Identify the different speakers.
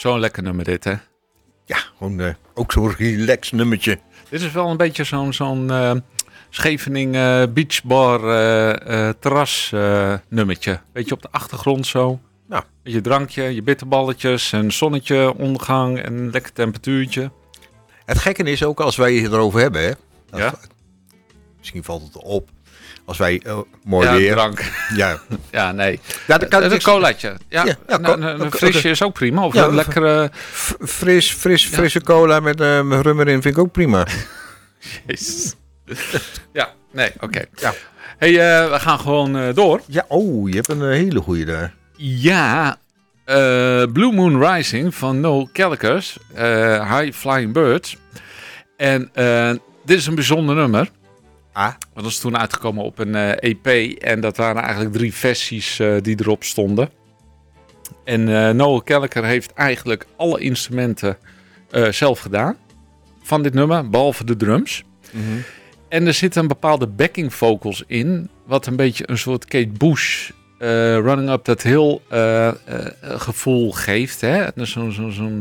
Speaker 1: Zo'n lekker nummer dit, hè?
Speaker 2: Ja, gewoon ook zo'n relax nummertje.
Speaker 1: Dit is wel een beetje zo'n Scheveningen beachbar terras nummertje. Beetje op de achtergrond zo.
Speaker 2: Nou.
Speaker 1: Met je drankje, je bitterballetjes en zonnetje, ondergang en een lekker temperatuurtje.
Speaker 2: Het gekke is ook als wij het erover hebben, hè.
Speaker 1: Ja?
Speaker 2: Misschien valt het op. Als wij mooi weer...
Speaker 1: drank.
Speaker 2: Ja.
Speaker 1: Ja, nee.
Speaker 2: Ja, dan kan
Speaker 1: Een colaatje. Ja, een frisje is ook prima. Of een lekkere...
Speaker 2: Frisse cola met rum erin vind ik ook prima.
Speaker 1: Jezus. Ja, nee, oké.
Speaker 2: Ja.
Speaker 1: Hey, we gaan gewoon door.
Speaker 2: Ja, je hebt een hele goeie daar.
Speaker 1: Ja, Blue Moon Rising van Noel Gallagher, High Flying Birds. En dit is een bijzonder nummer. Dat is toen uitgekomen op een EP. En dat waren eigenlijk 3 versies die erop stonden. En Noel Gallagher heeft eigenlijk alle instrumenten zelf gedaan. Van dit nummer, behalve de drums.
Speaker 2: Mm-hmm.
Speaker 1: En er zitten een bepaalde backing vocals in. Wat een beetje een soort Kate Bush Running Up That Hill gevoel geeft. Hè? Zo'n